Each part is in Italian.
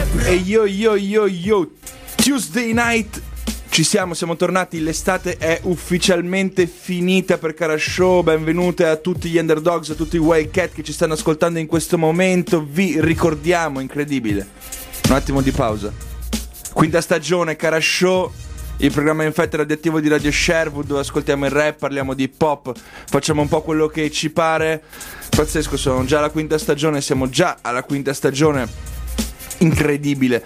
E yo, Tuesday night. Ci siamo tornati, l'estate è ufficialmente finita per Kara Show. Benvenute a tutti gli underdogs, a tutti i Wildcat che ci stanno ascoltando in questo momento. Vi ricordiamo, incredibile, un attimo di pausa, quinta stagione Kara Show, il programma infetto radioattivo di Radio Sherwood, dove ascoltiamo il rap, parliamo di hip hop, facciamo un po' quello che ci pare. Pazzesco, sono già alla quinta stagione, siamo già alla quinta stagione, incredibile.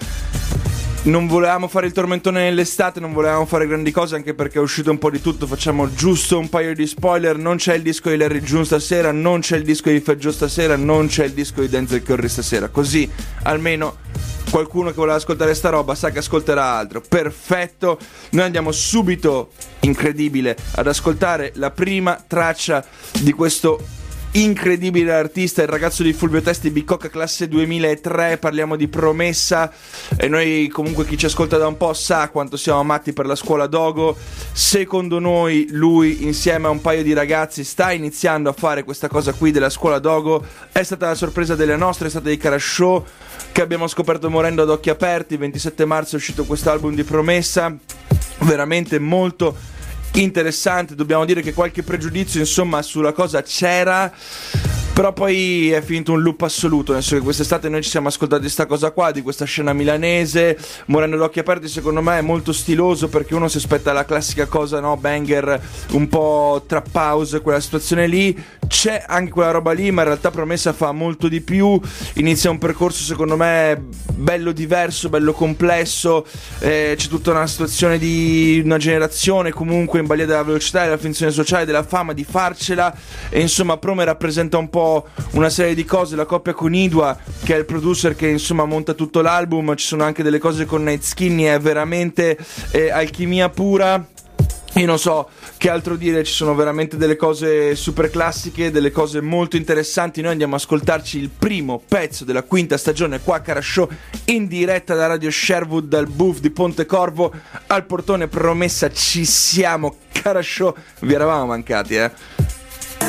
Non volevamo fare il tormentone nell'estate, non volevamo fare grandi cose, anche perché è uscito un po' di tutto. Facciamo giusto un paio di spoiler. Non c'è il disco di Larry June stasera, non c'è il disco di Fat Joe stasera, non c'è il disco di Denzel Curry stasera. Così almeno qualcuno che voleva ascoltare sta roba sa che ascolterà altro. Perfetto. Noi andiamo subito, incredibile, ad ascoltare la prima traccia di questo incredibile artista, il ragazzo di Fulvio Testi, Bicocca, classe 2003. Parliamo di Promessa, e noi comunque, chi ci ascolta da un po' sa quanto siamo matti per la scuola Dogo. Secondo noi lui, insieme a un paio di ragazzi, sta iniziando a fare questa cosa qui della scuola Dogo. È stata la sorpresa delle nostre, è stata di Kara Show, che abbiamo scoperto morendo ad occhi aperti. Il 27 marzo è uscito questo album di Promessa, veramente molto interessante. Dobbiamo dire che qualche pregiudizio insomma sulla cosa c'era, però poi è finito un loop assoluto, nel senso che quest'estate noi ci siamo ascoltati sta cosa qua, di questa scena milanese. Morendo ad occhi aperti secondo me è molto stiloso, perché uno si aspetta la classica cosa, no, banger, un po' trap house, quella situazione lì. C'è anche quella roba lì, ma in realtà Promessa fa molto di più. Inizia un percorso secondo me bello diverso, bello complesso. C'è tutta una situazione di una generazione comunque in balia della velocità, della finzione sociale, della fama, di farcela. E insomma Prome rappresenta un po' una serie di cose. La coppia con Idua, che è il producer che insomma monta tutto l'album. Ci sono anche delle cose con Night Skinny, è veramente alchimia pura. Io non so che altro dire, ci sono veramente delle cose super classiche, delle cose molto interessanti. Noi andiamo a ascoltarci il primo pezzo della quinta stagione qua a Kara Show, in diretta da Radio Sherwood, dal booth di Pontecorvo al portone Promessa. Ci siamo, Kara Show, vi eravamo mancati,